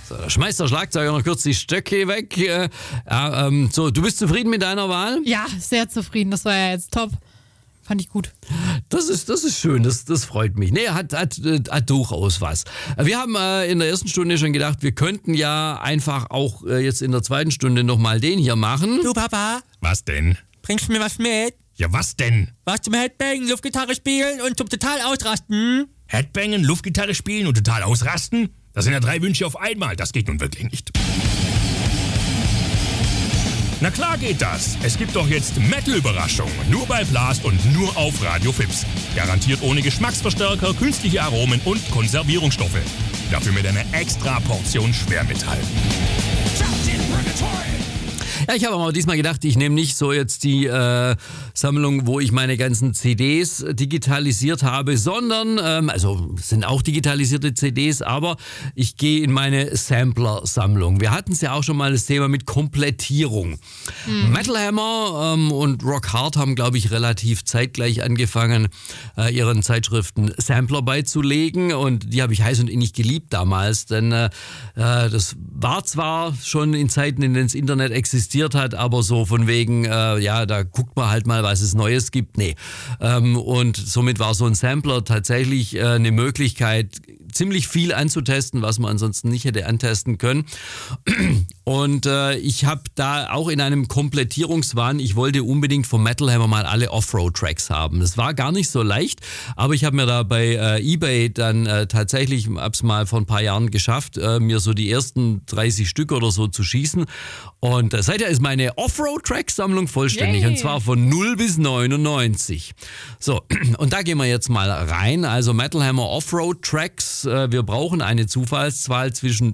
So, da schmeißt der Schlagzeuger noch kurz die Stöcke weg. So, du bist zufrieden mit deiner Wahl? Ja, sehr zufrieden. Das war ja jetzt top. Fand ich gut. Das ist schön, das freut mich. Nee, hat durchaus was. Wir haben in der ersten Stunde schon gedacht, wir könnten ja einfach auch jetzt in der zweiten Stunde nochmal den hier machen. Du Papa, Was denn? bringst du mir was mit? Ja, was denn? Was zum Headbang, Luftgitarre spielen und zum total ausrasten? Headbangen, Luftgitarre spielen und total ausrasten? Das sind ja 3 Wünsche auf einmal. Das geht nun wirklich nicht. Na klar geht das. Es gibt doch jetzt Metal-Überraschung. Nur bei Blast und nur auf Radio Fips. Garantiert ohne Geschmacksverstärker, künstliche Aromen und Konservierungsstoffe. Dafür mit einer extra Portion Schwermetall. Ja, ich habe aber diesmal gedacht, ich nehme nicht so jetzt die Sammlung, wo ich meine ganzen CDs digitalisiert habe, sondern, also es sind auch digitalisierte CDs, aber ich gehe in meine Sampler-Sammlung. Wir hatten es ja auch schon mal das Thema mit Komplettierung. Metal Hammer und Rock Hard haben, glaube ich, relativ zeitgleich angefangen, ihren Zeitschriften Sampler beizulegen, und die habe ich heiß und innig geliebt damals, denn das war zwar schon in Zeiten, in denen das Internet existiert hat, aber so von wegen, ja, da guckt man halt mal, was es Neues gibt. Nee. Und somit war so ein Sampler tatsächlich eine Möglichkeit, ziemlich viel anzutesten, was man ansonsten nicht hätte antesten können. Und ich habe da auch in einem Komplettierungswahn, ich wollte unbedingt vom Metal Hammer mal alle Offroad-Tracks haben. Das war gar nicht so leicht, aber ich habe mir da bei eBay dann tatsächlich, hab's mal vor ein paar Jahren geschafft, mir so die ersten 30 Stück oder so zu schießen. Und seither ist meine Offroad-Track-Sammlung vollständig, und zwar von 0 bis 99. So, und da gehen wir jetzt mal rein. Also Metal Hammer Offroad-Tracks. Wir brauchen eine Zufallszahl zwischen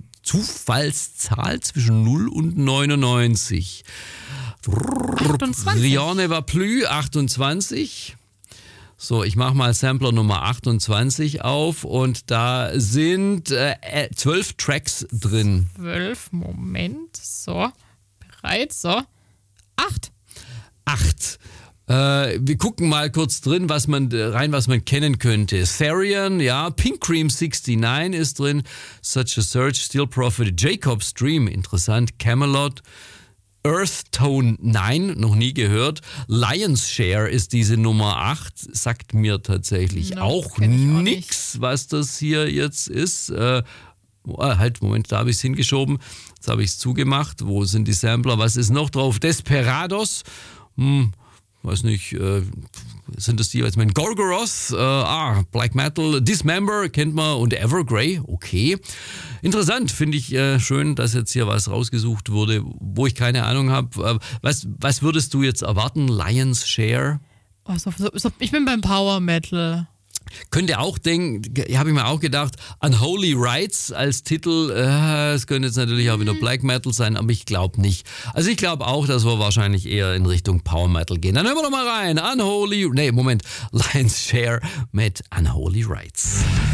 0 und 99. 28. Rien ne va plus, 28. So, ich mache mal Sampler Nummer 28 auf, und da sind 12 Tracks drin. 12, Moment, so, bereit, so, 8. 8. Wir gucken mal kurz drin, was man kennen könnte. Therian, ja, Pink Cream 69 ist drin, Such a Search, Steel Prophet, Jacob's Dream, interessant, Camelot, Earth Tone 9, noch nie gehört. Lion's Share ist diese Nummer 8, sagt mir tatsächlich auch nix, was das hier jetzt ist. Halt, Moment, da habe ich es hingeschoben, jetzt habe ich es zugemacht. Wo sind die Sampler? Was ist noch drauf? Desperados, weiß nicht, sind das die jeweils mein Gorgoroth, Black Metal, Dismember kennt man, und Evergrey, okay. Interessant, finde ich schön, dass jetzt hier was rausgesucht wurde, wo ich keine Ahnung habe. Was würdest du jetzt erwarten? Lion's Share? Oh, ich bin beim Power Metal. Könnte auch denken, habe ich mir auch gedacht, Unholy Rites als Titel, es könnte jetzt natürlich auch wieder Black Metal sein, aber ich glaube nicht. Also ich glaube auch, dass wir wahrscheinlich eher in Richtung Power Metal gehen. Dann hören wir doch mal rein. Lion's Share mit Unholy Rites.